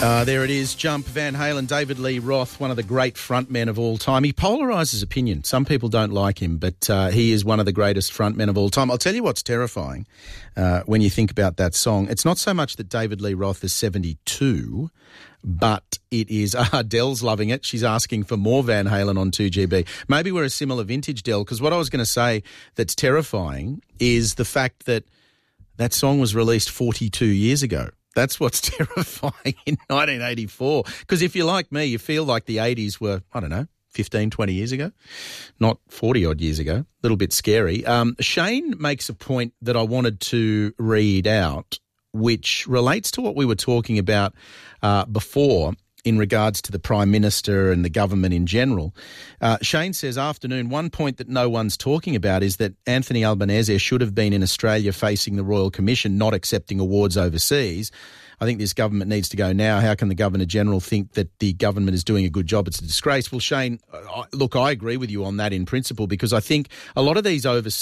There it is, Jump, Van Halen, David Lee Roth, one of the great frontmen of all time. He polarises opinion. Some people don't like him, but he is one of the greatest frontmen of all time. I'll tell you what's terrifying when you think about that song. It's not so much that David Lee Roth is 72, but it is Dell's loving it. She's asking for more Van Halen on 2GB. Maybe we're a similar vintage, Dell, because what I was going to say that's terrifying is the fact that that song was released 42 years ago. That's what's terrifying in 1984. Because if you're like me, you feel like the 80s were, 15, 20 years ago, not 40-odd years ago. A little bit scary. Shane makes a point that I wanted to read out, which relates to what we were talking about before in regards to the Prime Minister and the government in general. Shane says, afternoon, one point that no one's talking about is that Anthony Albanese should have been in Australia facing the Royal Commission, not accepting awards overseas. I think this government needs to go now. How can the Governor-General think that the government is doing a good job? It's a disgrace. Well, Shane, look, I agree with you on that in principle, because I think a lot of these overseas